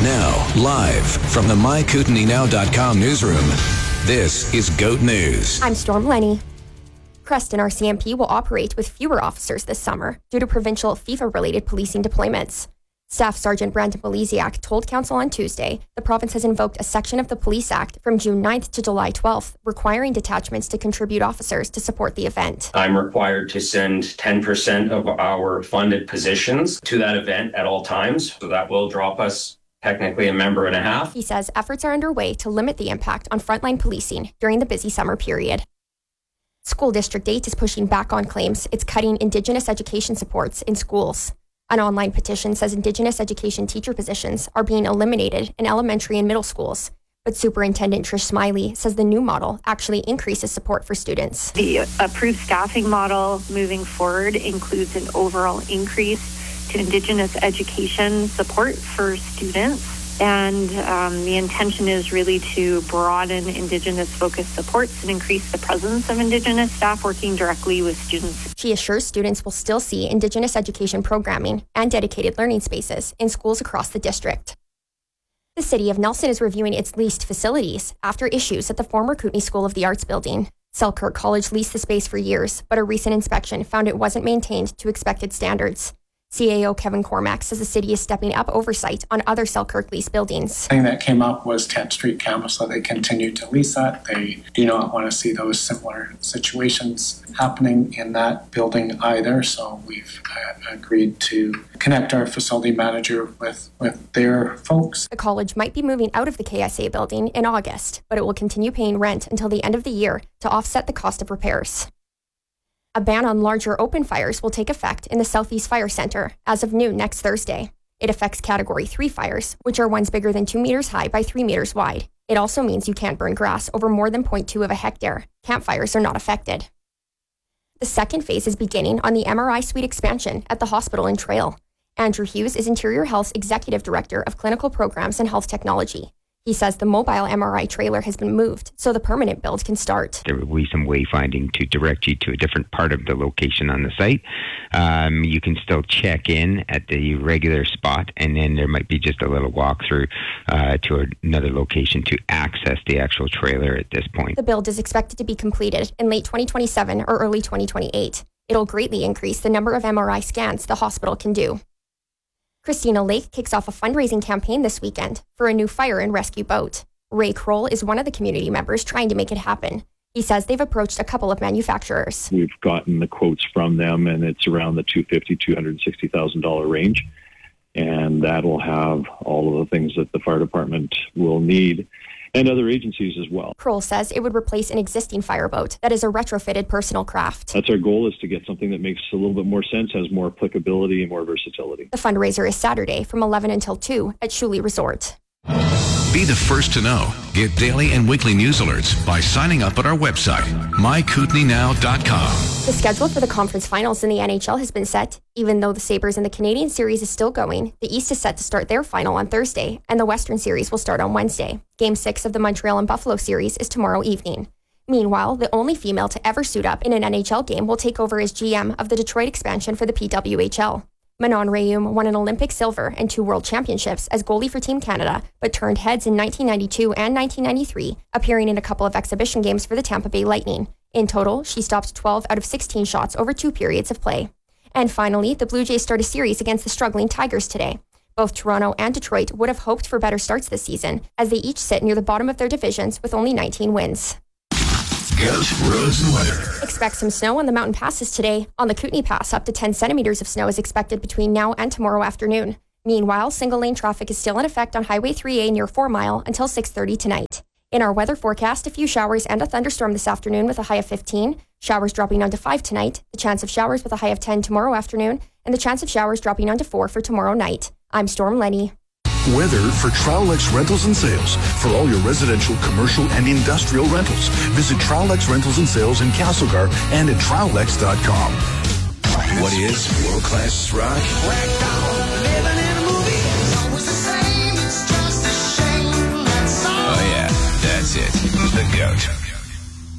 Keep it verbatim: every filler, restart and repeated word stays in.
Now, live from the my kootenai now dot com newsroom, this is GOAT News. I'm Storm Lenny. Creston R C M P will operate with fewer officers this summer due to provincial FIFA-related policing deployments. Staff Sergeant Brandon Maliziak told Council on Tuesday the province has invoked a section of the Police Act from June ninth to July twelfth, requiring detachments to contribute officers to support the event. I'm required to send ten percent of our funded positions to that event at all times, so that will drop us technically a member and a half. He says efforts are underway to limit the impact on frontline policing during the busy summer period. School District eight is pushing back on claims it's cutting Indigenous education supports in schools. An online petition says Indigenous education teacher positions are being eliminated in elementary and middle schools. But Superintendent Trish Smiley says the new model actually increases support for students. The approved staffing model moving forward includes an overall increase to Indigenous education support for students. And um, the intention is really to broaden Indigenous-focused supports and increase the presence of Indigenous staff working directly with students. She assures students will still see Indigenous education programming and dedicated learning spaces in schools across the district. The City of Nelson is reviewing its leased facilities after issues at the former Kootenai School of the Arts building. Selkirk College leased the space for years, but a recent inspection found it wasn't maintained to expected standards. C A O Kevin Cormack says the city is stepping up oversight on other Selkirk lease buildings. The thing that came up was tenth Street campus, so they continue to lease that. They do not want to see those similar situations happening in that building either, so we've uh, agreed to connect our facility manager with, with their folks. The college might be moving out of the K S A building in August, but it will continue paying rent until the end of the year to offset the cost of repairs. A ban on larger open fires will take effect in the Southeast Fire Center as of noon next Thursday. It affects Category three fires, which are ones bigger than two meters high by three meters wide. It also means you can't burn grass over more than zero point two of a hectare. Campfires are not affected. The second phase is beginning on the M R I suite expansion at the hospital in Trail. Andrew Hughes is Interior Health's Executive Director of Clinical Programs and Health Technology. He says the mobile M R I trailer has been moved so the permanent build can start. There will be some wayfinding to direct you to a different part of the location on the site. Um, you can still check in at the regular spot, and then there might be just a little walkthrough uh, to another location to access the actual trailer at this point. The build is expected to be completed in late twenty twenty-seven or early twenty twenty-eight. It'll greatly increase the number of M R I scans the hospital can do. Christina Lake kicks off a fundraising campaign this weekend for a new fire and rescue boat. Ray Kroll is one of the community members trying to make it happen. He says they've approached a couple of manufacturers. We've gotten the quotes from them, and it's around the two hundred fifty thousand dollars, two hundred sixty thousand dollars range. And that'll have all of the things that the fire department will need, and other agencies as well. Kroll says it would replace an existing fireboat that is a retrofitted personal craft. That's our goal, is to get something that makes a little bit more sense, has more applicability and more versatility. The fundraiser is Saturday from eleven until two at Shuley Resort. Be the first to know. Get daily and weekly news alerts by signing up at our website, my kootenai now dot com. The schedule for the conference finals in the N H L has been set. Even though the Sabres in the Canadian Series is still going, the East is set to start their final on Thursday, and the Western Series will start on Wednesday. Game six of the Montreal and Buffalo Series is tomorrow evening. Meanwhile, the only female to ever suit up in an N H L game will take over as G M of the Detroit expansion for the P W H L. Manon Rheaume won an Olympic silver and two world championships as goalie for Team Canada, but turned heads in nineteen ninety-two and nineteen ninety-three, appearing in a couple of exhibition games for the Tampa Bay Lightning. In total, she stopped twelve out of sixteen shots over two periods of play. And finally, the Blue Jays start a series against the struggling Tigers today. Both Toronto and Detroit would have hoped for better starts this season, as they each sit near the bottom of their divisions with only nineteen wins. GOAT roads and weather. Expect some snow on the mountain passes today. On the Kootenai Pass, up to ten centimeters of snow is expected between now and tomorrow afternoon. Meanwhile, single-lane traffic is still in effect on Highway three A near Four Mile until six thirty tonight. In our weather forecast, a few showers and a thunderstorm this afternoon with a high of fifteen. Showers dropping down to five tonight. The chance of showers with a high of ten tomorrow afternoon. And the chance of showers dropping down to four for tomorrow night. I'm Storm Lenny. Weather for Trowlex Rentals and Sales. For all your residential, commercial, and industrial rentals, visit Trowlex Rentals and Sales in Castlegar and at trowlex dot com. What is world-class rock? Oh yeah, that's it. The GOAT.